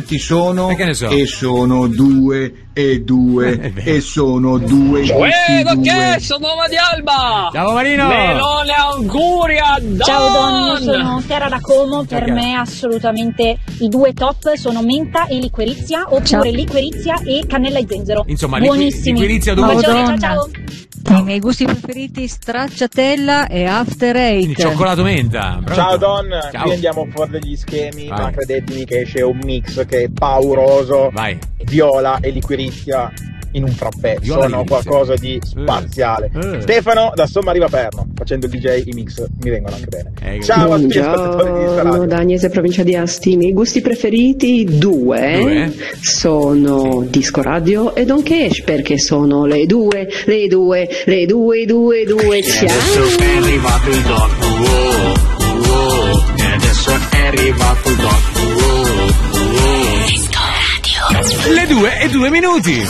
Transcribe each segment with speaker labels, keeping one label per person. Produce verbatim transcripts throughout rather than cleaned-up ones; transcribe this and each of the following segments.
Speaker 1: quanti sono?
Speaker 2: E che ne so?
Speaker 1: E sono due e due e sono due gusti
Speaker 3: Uè,
Speaker 1: due.
Speaker 3: che sono Noma di Alba!
Speaker 2: Ciao Marino!
Speaker 3: Melone Anguria! Don!
Speaker 4: Ciao Don, sono Chiara da Como. Per
Speaker 2: Chiara.
Speaker 4: me assolutamente i due top sono menta e liquirizia, oppure
Speaker 5: Ciao.
Speaker 4: liquirizia e cannella e zenzero.
Speaker 2: Insomma, liqui-
Speaker 4: buonissimi.
Speaker 2: liquirizia
Speaker 4: Un
Speaker 2: dove-
Speaker 4: bacione,
Speaker 5: Madonna.
Speaker 4: ciao ciao.
Speaker 5: I miei gusti preferiti stracciatella e after
Speaker 2: Quindi
Speaker 5: eight.
Speaker 2: cioccolato menta. Pronto?
Speaker 6: Ciao Don,
Speaker 2: Ciao.
Speaker 6: qui andiamo fuori degli schemi,
Speaker 2: Vai.
Speaker 6: ma credetemi che esce un mix che è pauroso,
Speaker 2: Vai.
Speaker 6: viola e liquirizia in un frappè,
Speaker 2: Viola
Speaker 6: sono
Speaker 2: e liquirizia.
Speaker 6: qualcosa di spaziale.
Speaker 2: Eh.
Speaker 6: Stefano da Sommariva Perno, facendo il D J i mix mi vengono anche bene.
Speaker 2: Eh,
Speaker 6: Ciao a tutti gli ascoltatori di
Speaker 7: Buongiorno
Speaker 6: Instaradio.
Speaker 7: da Agnese, provincia di Asti. I miei gusti preferiti due,
Speaker 2: Due?
Speaker 7: sono Disco Radio e Don Cash, perché sono le due, le due, le due, due, due. Ciao!
Speaker 8: è arrivato il doc, wow, wow, e adesso è arrivato il doc, wow, wow.
Speaker 2: Le due e due minuti.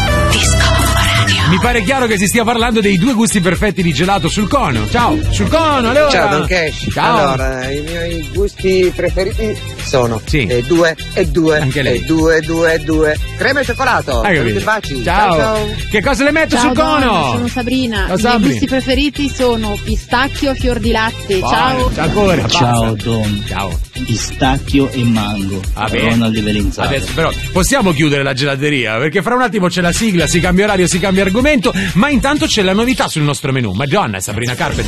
Speaker 2: Mi pare chiaro che si stia parlando dei due gusti perfetti di gelato sul cono. Ciao, sul cono, allora.
Speaker 9: Ciao Don Cash.
Speaker 2: Ciao.
Speaker 9: Allora, i miei gusti preferiti sono
Speaker 2: Sì.
Speaker 9: e due e due
Speaker 2: Anche lei.
Speaker 9: e due due e due. Crema e cioccolato.
Speaker 2: Hai
Speaker 9: Saluti
Speaker 2: capito?
Speaker 9: e baci.
Speaker 2: Ciao.
Speaker 9: Ciao, ciao.
Speaker 2: Che cosa le metto sul cono?
Speaker 10: sono Sabrina.
Speaker 2: Ciao,
Speaker 10: I miei
Speaker 2: Sabri.
Speaker 10: gusti preferiti sono pistacchio, fior di latte. Ciao.
Speaker 2: Ciao ancora.
Speaker 11: Ciao
Speaker 2: basta.
Speaker 11: Don,
Speaker 2: Ciao.
Speaker 11: pistacchio e mango.
Speaker 2: Va bene.
Speaker 11: Ronald di Bellinzano.
Speaker 2: Adesso però possiamo chiudere la gelateria perché fra un attimo c'è la sigla, si cambia orario, si cambia argomento, ma intanto c'è la novità sul nostro menù. Madonna, Sabrina Carpenter.